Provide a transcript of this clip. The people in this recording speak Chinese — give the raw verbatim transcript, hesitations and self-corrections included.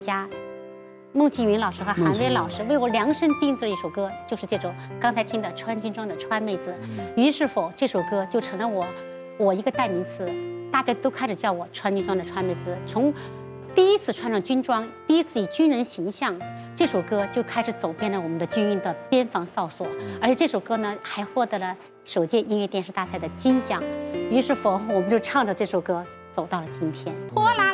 家孟庆云老师和韩薇老师为我量身定制了一首歌，就是这首刚才听的穿军装的川妹子。于是否这首歌就成了我我一个代名词，大家都开始叫我穿军装的川妹子。从第一次穿上军装，第一次以军人形象，这首歌就开始走遍了我们的军营的边防哨所，而且这首歌呢还获得了首届音乐电视大赛的金奖。于是否我们就唱着这首歌走到了今天。